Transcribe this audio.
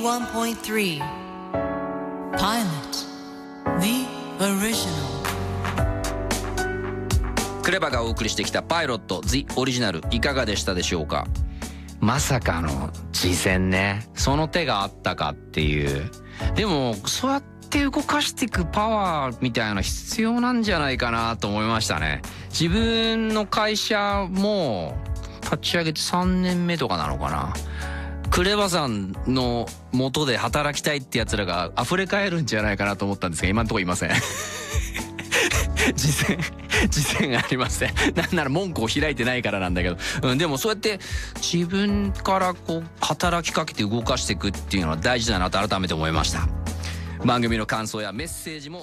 81.3 Pilot The Original。 クレバがお送りしてきたパイロット The Original いかがでしたでしょうか。まさかの次戦ね、その手があったかっていう。でもそうやって動かしていくパワーみたいなの必要なんじゃないかなと思いましたね。自分の会社も立ち上げて3年目とかなのかな。クレバさんの元で働きたいってやつらが溢れ返るんじゃないかなと思ったんですが、今のところいません。実践ありません。なんなら門戸を開いてないからなんだけど、でもそうやって自分からこう働きかけて動かしていくっていうのは大事だなと改めて思いました。番組の感想やメッセージも